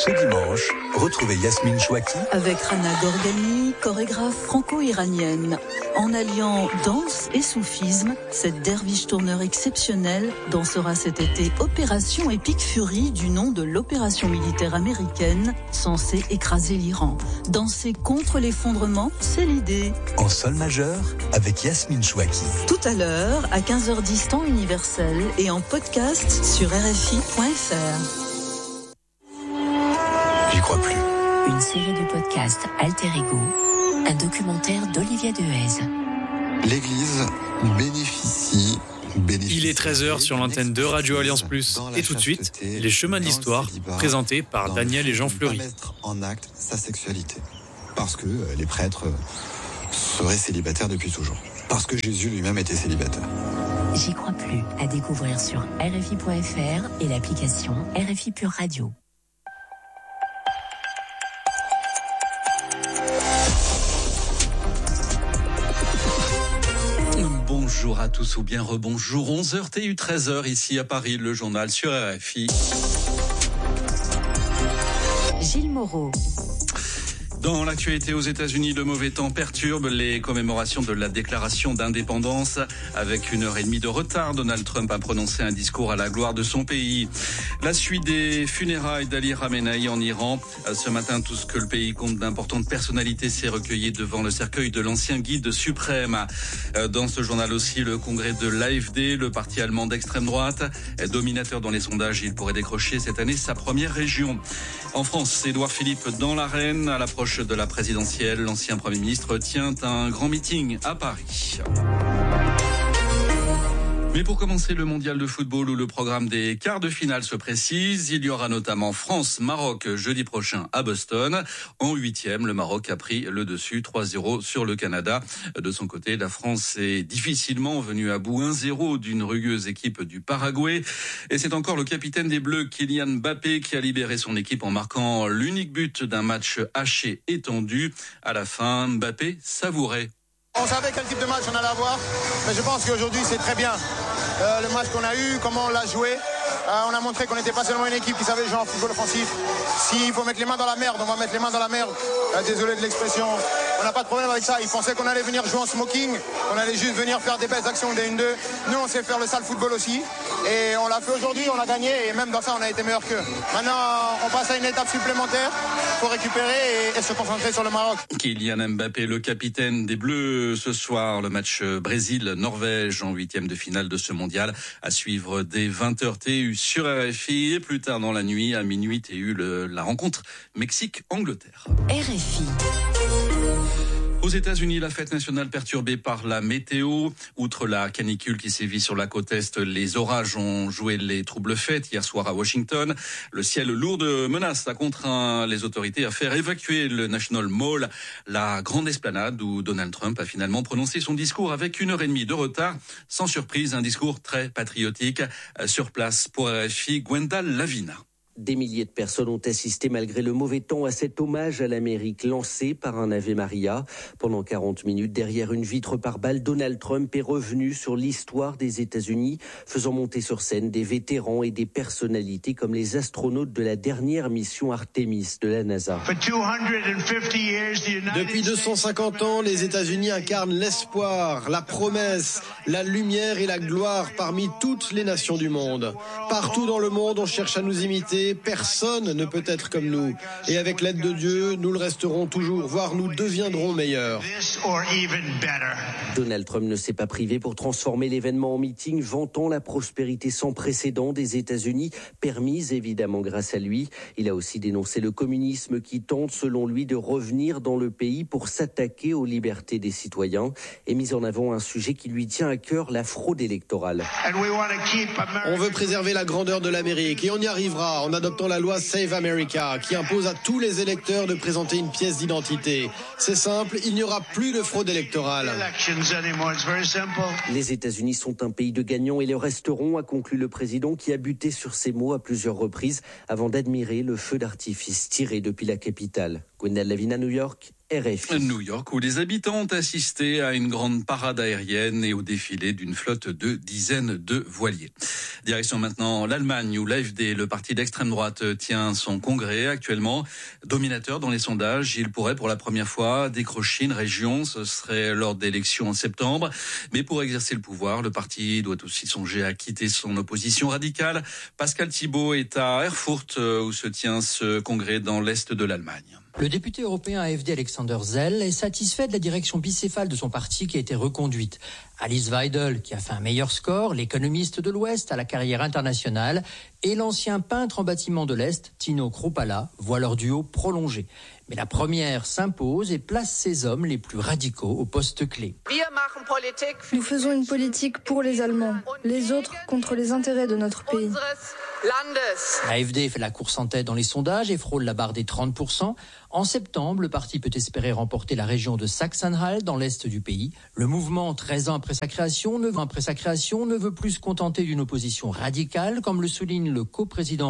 Ce dimanche, retrouvez Yasmine Chouaki avec Rana Gorgani, chorégraphe franco-iranienne. En alliant danse et soufisme, cette derviche tourneur exceptionnelle dansera cet été Opération Epic Fury du nom de l'opération militaire américaine censée écraser l'Iran. Danser contre l'effondrement, c'est l'idée. En sol majeur avec Yasmine Chouaki. Tout à l'heure, à 15h10 temps universel et en podcast sur RFI.fr. J'y crois plus. Une série de podcasts Alter Ego, un documentaire d'Olivier Dehaze. L'Église bénéficie. Il est 13h sur l'antenne de Radio Alliance Plus. Et tout de suite, les chemins de l'histoire, présentés par Daniel et Jean Fleury. Mettre en acte sa sexualité. Parce que les prêtres seraient célibataires depuis toujours. Parce que Jésus lui-même était célibataire. J'y crois plus. À découvrir sur RFI.fr et l'application RFI Pure Radio. Bonjour à tous ou bien rebonjour. 11h TU 13h ici à Paris, le journal sur RFI. Gilles Moreau. Dans l'actualité aux États-Unis, le mauvais temps perturbe les commémorations de la déclaration d'indépendance. Avec 1h30 de retard, Donald Trump a prononcé un discours à la gloire de son pays. La suite des funérailles d'Ali Khamenei en Iran. Ce matin, tout ce que le pays compte d'importantes personnalités s'est recueilli devant le cercueil de l'ancien guide suprême. Dans ce journal aussi, le congrès de l'AfD, le parti allemand d'extrême droite. Dominateur dans les sondages, il pourrait décrocher cette année sa première région. En France, Édouard Philippe dans l'arène à l'approche de la présidentielle. L'ancien Premier ministre tient un grand meeting à Paris. Mais pour commencer, le mondial de football où le programme des quarts de finale se précise. Il y aura notamment France-Maroc jeudi prochain à Boston. En 8e, le Maroc a pris le dessus 3-0 sur le Canada. De son côté, la France est difficilement venue à bout 1-0 d'une rugueuse équipe du Paraguay. Et c'est encore le capitaine des Bleus, Kylian Mbappé, qui a libéré son équipe en marquant l'unique but d'un match haché et tendu. À la fin, Mbappé savourait. On savait quel type de match on allait avoir, mais je pense qu'aujourd'hui c'est très bien. Le match qu'on a eu, comment on l'a joué, on a montré qu'on n'était pas seulement une équipe qui savait jouer en football offensif. S'il faut mettre les mains dans la merde, on va mettre les mains dans la merde. Désolé de l'expression, on n'a pas de problème avec ça. Ils pensaient qu'on allait venir jouer en smoking, qu'on allait juste venir faire des belles actions des 1-2. Nous on sait faire le sale football aussi, et on l'a fait aujourd'hui, on a gagné, et même dans ça on a été meilleur qu'eux. Maintenant on passe à une étape supplémentaire pour récupérer et se concentrer sur le Maroc. Kylian Mbappé, le capitaine des Bleus, ce soir le match Brésil-Norvège en 8e de finale de ce mondial à suivre dès 20h TU sur RFI et plus tard dans la nuit à minuit TU la rencontre Mexique-Angleterre. RFI. Aux États-Unis, la fête nationale perturbée par la météo. Outre la canicule qui sévit sur la côte Est, les orages ont joué les troubles fêtes hier soir à Washington. Le ciel lourd de menaces a contraint les autorités à faire évacuer le National Mall, la grande esplanade où Donald Trump a finalement prononcé son discours avec 1h30 de retard. Sans surprise, un discours très patriotique. Sur place pour RFI, Gwendal Lavina. Des milliers de personnes ont assisté malgré le mauvais temps à cet hommage à l'Amérique lancé par un Ave Maria. Pendant 40 minutes, derrière une vitre par balle, Donald Trump est revenu sur l'histoire des États-Unis, faisant monter sur scène des vétérans et des personnalités comme les astronautes de la dernière mission Artemis de la NASA. Depuis 250 ans, les États-Unis incarnent l'espoir, la promesse, la lumière et la gloire parmi toutes les nations du monde. Partout dans le monde, on cherche à nous imiter. Personne ne peut être comme nous. Et avec l'aide de Dieu, nous le resterons toujours, voire nous deviendrons meilleurs. Donald Trump ne s'est pas privé pour transformer l'événement en meeting, vantant la prospérité sans précédent des États-Unis, permise évidemment grâce à lui. Il a aussi dénoncé le communisme qui tente, selon lui, de revenir dans le pays pour s'attaquer aux libertés des citoyens et mis en avant un sujet qui lui tient à cœur, la fraude électorale. On veut préserver la grandeur de l'Amérique et on y arrivera en adoptant la loi Save America qui impose à tous les électeurs de présenter une pièce d'identité. C'est simple, il n'y aura plus de fraude électorale. Les États-Unis sont un pays de gagnants et le resteront, a conclu le président qui a buté sur ces mots à plusieurs reprises avant d'admirer le feu d'artifice tiré depuis la capitale. Gwendal Lavina, New York, RFI. New York, où les habitants ont assisté à une grande parade aérienne et au défilé d'une flotte de dizaines de voiliers. Direction maintenant l'Allemagne, où l'AfD, le parti d'extrême droite, tient son congrès actuellement. Dominateur dans les sondages, il pourrait pour la première fois décrocher une région. Ce serait lors d'élections en septembre. Mais pour exercer le pouvoir, le parti doit aussi songer à quitter son opposition radicale. Pascal Thibault est à Erfurt, où se tient ce congrès dans l'est de l'Allemagne. Le député européen AfD Alexander Zell est satisfait de la direction bicéphale de son parti qui a été reconduite. Alice Weidel, qui a fait un meilleur score, l'économiste de l'Ouest à la carrière internationale, et l'ancien peintre en bâtiment de l'Est, Tino Kruppala, voient leur duo prolongé. Mais la première s'impose et place ses hommes les plus radicaux au poste clé. Nous faisons une politique pour les Allemands, les autres contre les intérêts de notre pays. L'AfD fait la course en tête dans les sondages et frôle la barre des 30%. En septembre, le parti peut espérer remporter la région de Sachsen-Anhalt dans l'est du pays. Le mouvement, 13 ans après sa création, ne veut plus se contenter d'une opposition radicale, comme le souligne le coprésident